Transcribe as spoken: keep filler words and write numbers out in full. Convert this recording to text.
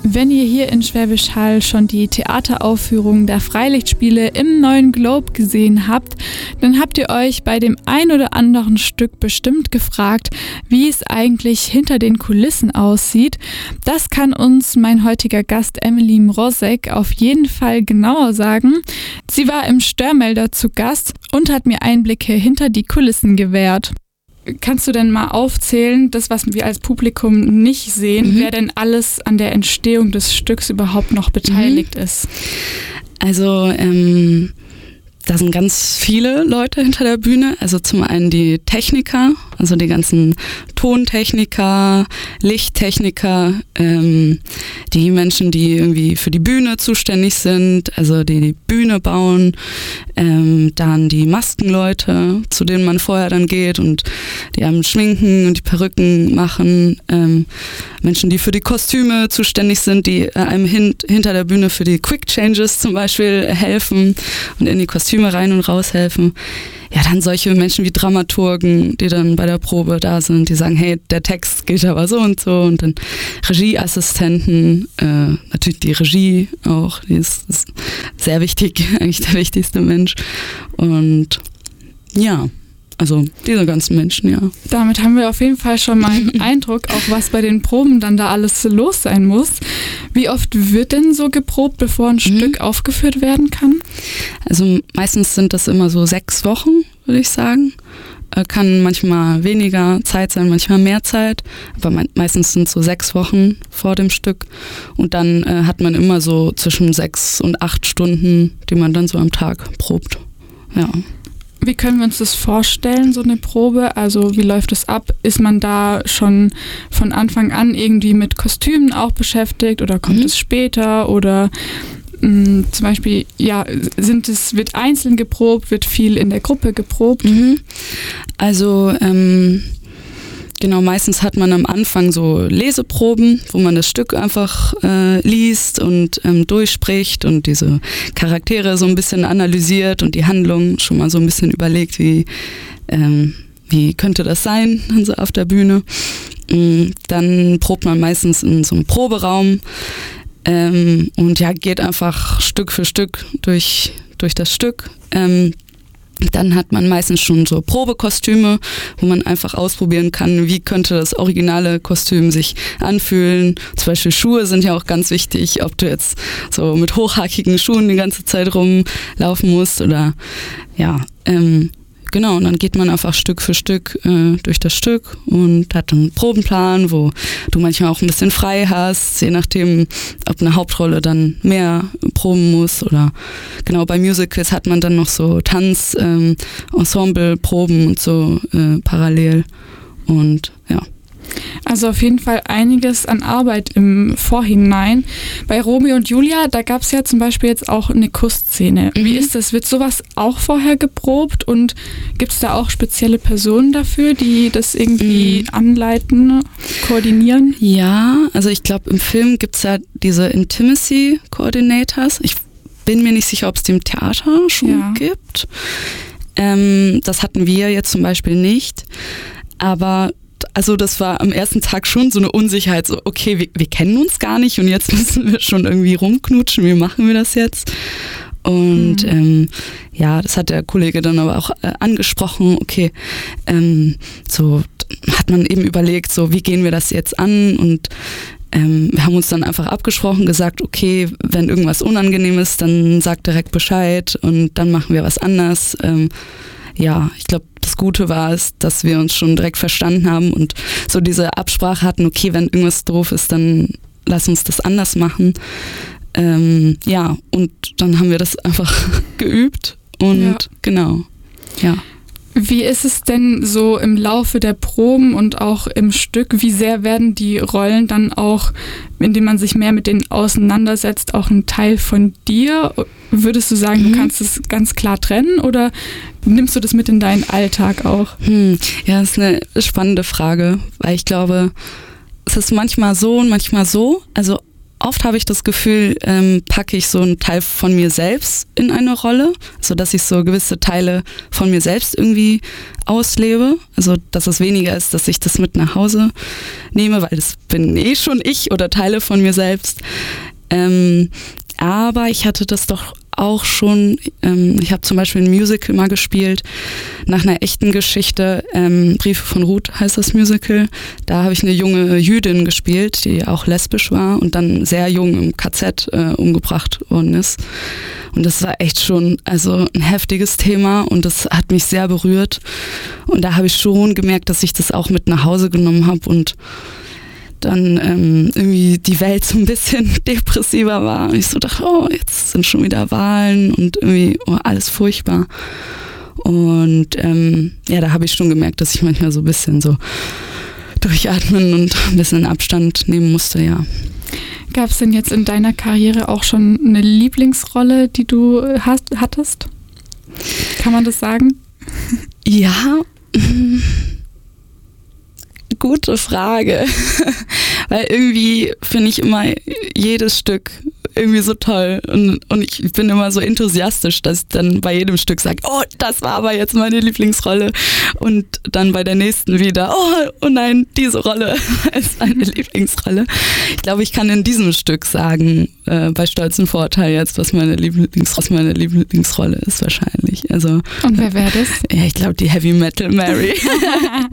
Wenn ihr hier in Schwäbisch Hall schon die Theateraufführung der Freilichtspiele im Neuen Globe gesehen habt, dann habt ihr euch bei dem ein oder anderen Stück bestimmt gefragt, wie es eigentlich hinter den Kulissen aussieht. Das kann uns mein heutiger Gast Emily Mrozek auf jeden Fall genauer sagen. Sie war im Störmelder zu Gast und hat mir Einblicke hinter die Kulissen gewährt. Kannst du denn mal aufzählen, das, was wir als Publikum nicht sehen, mhm. wer denn alles an der Entstehung des Stücks überhaupt noch beteiligt mhm. ist? Also, ähm, da sind ganz viele Leute hinter der Bühne. Also zum einen die Techniker, also die ganzen Tontechniker, Lichttechniker, ähm, die Menschen, die irgendwie für die Bühne zuständig sind, also die die Bühne bauen, ähm, dann die Maskenleute, zu denen man vorher dann geht und die einem schminken und die Perücken machen, ähm, Menschen, die für die Kostüme zuständig sind, die einem hin, hinter der Bühne für die Quick Changes zum Beispiel helfen und in die Kostüme rein und raus helfen. Ja, dann solche Menschen wie Dramaturgen, die dann bei der Probe da sind, die sagen, hey, der Text geht aber so und so, und dann Regieassistenten, äh, natürlich die Regie auch, die ist, ist sehr wichtig, eigentlich der wichtigste Mensch, und ja, also diese ganzen Menschen, ja. Damit haben wir auf jeden Fall schon mal einen Eindruck, auch was bei den Proben dann da alles los sein muss. Wie oft wird denn so geprobt, bevor ein mhm. Stück aufgeführt werden kann? Also meistens sind das immer so sechs Wochen, würde ich sagen. Kann manchmal weniger Zeit sein, manchmal mehr Zeit, aber me- meistens sind es so sechs Wochen vor dem Stück, und dann äh, hat man immer so zwischen sechs und acht Stunden, die man dann so am Tag probt, ja. Wie können wir uns das vorstellen, so eine Probe? Also wie läuft es ab? Ist man da schon von Anfang an irgendwie mit Kostümen auch beschäftigt, oder kommt mhm. es später? Oder mh, zum Beispiel, ja, sind es, wird einzeln geprobt, wird viel in der Gruppe geprobt? Mhm. Also ähm, genau, meistens hat man am Anfang so Leseproben, wo man das Stück einfach äh, liest und ähm, durchspricht und diese Charaktere so ein bisschen analysiert und die Handlung schon mal so ein bisschen überlegt, wie, ähm, wie könnte das sein, dann so auf der Bühne. Dann probt man meistens in so einem Proberaum ähm, und ja, geht einfach Stück für Stück durch, durch das Stück. Ähm, Dann hat man meistens schon so Probekostüme, wo man einfach ausprobieren kann, wie könnte das originale Kostüm sich anfühlen. Zum Beispiel Schuhe sind ja auch ganz wichtig, ob du jetzt so mit hochhackigen Schuhen die ganze Zeit rumlaufen musst oder ja, ähm, genau. Und dann geht man einfach Stück für Stück äh, durch das Stück und hat einen Probenplan, wo du manchmal auch ein bisschen frei hast, je nachdem, ob eine Hauptrolle dann mehr proben muss oder genau, bei Musicals hat man dann noch so Tanz, ähm, Ensemble-Proben und so äh, parallel, und ja. Also auf jeden Fall einiges an Arbeit im Vorhinein. Bei Romeo und Julia, da gab es ja zum Beispiel jetzt auch eine Kussszene. Mhm. Wie ist das? Wird sowas auch vorher geprobt, und gibt es da auch spezielle Personen dafür, die das irgendwie mhm. anleiten, koordinieren? Ja, also ich glaube, im Film gibt es ja diese Intimacy Coordinators. Ich bin mir nicht sicher, ob es die im Theater schon ja. gibt. Ähm, das hatten wir jetzt zum Beispiel nicht. Aber also das war am ersten Tag schon so eine Unsicherheit, so okay, wir, wir kennen uns gar nicht und jetzt müssen wir schon irgendwie rumknutschen, wie machen wir das jetzt? Und mhm. ähm, ja, das hat der Kollege dann aber auch äh, angesprochen, okay, ähm, so hat man eben überlegt, so wie gehen wir das jetzt an, und ähm, wir haben uns dann einfach abgesprochen, gesagt, okay, wenn irgendwas unangenehm ist, dann sag direkt Bescheid und dann machen wir was anders. Ähm, ja, ich glaube, das Gute war es, dass wir uns schon direkt verstanden haben und so diese Absprache hatten, okay, wenn irgendwas doof ist, dann lass uns das anders machen. Ähm, ja, und dann haben wir das einfach geübt und ja. genau, ja. Wie ist es denn so im Laufe der Proben und auch im Stück? Wie sehr werden die Rollen dann auch, indem man sich mehr mit denen auseinandersetzt, auch ein Teil von dir? Würdest du sagen, mhm. du kannst es ganz klar trennen, oder nimmst du das mit in deinen Alltag auch? Hm. Ja, das ist eine spannende Frage, weil ich glaube, es ist manchmal so und manchmal so. Also oft habe ich das Gefühl, ähm, packe ich so einen Teil von mir selbst in eine Rolle, sodass ich so gewisse Teile von mir selbst irgendwie auslebe. Also dass es weniger ist, dass ich das mit nach Hause nehme, weil das bin eh schon ich oder Teile von mir selbst. Ähm, aber ich hatte das doch auch schon, ähm, ich habe zum Beispiel ein Musical mal gespielt, nach einer echten Geschichte, ähm, Briefe von Ruth heißt das Musical. Da habe ich eine junge Jüdin gespielt, die auch lesbisch war und dann sehr jung im K Z äh, umgebracht worden ist. Und das war echt schon also ein heftiges Thema und das hat mich sehr berührt. Und da habe ich schon gemerkt, dass ich das auch mit nach Hause genommen habe und dann ähm, irgendwie die Welt so ein bisschen depressiver war. Und ich so dachte, oh, jetzt sind schon wieder Wahlen und irgendwie oh, alles furchtbar. Und ähm, ja, da habe ich schon gemerkt, dass ich manchmal so ein bisschen so durchatmen und ein bisschen Abstand nehmen musste, ja. Gab es denn jetzt in deiner Karriere auch schon eine Lieblingsrolle, die du hast, hattest? Kann man das sagen? Ja, gute Frage, weil irgendwie finde ich immer jedes Stück irgendwie so toll und, und ich bin immer so enthusiastisch, dass ich dann bei jedem Stück sage, oh, das war aber jetzt meine Lieblingsrolle und dann bei der nächsten wieder, oh, oh nein, diese Rolle ist meine Lieblingsrolle. Ich glaube, ich kann in diesem Stück sagen, äh, bei Stolzen Vorurteil jetzt, was meine, Lieblings- was meine Lieblingsrolle ist wahrscheinlich. Also, und wer wäre das? Ja, ich glaube die Heavy Metal Mary.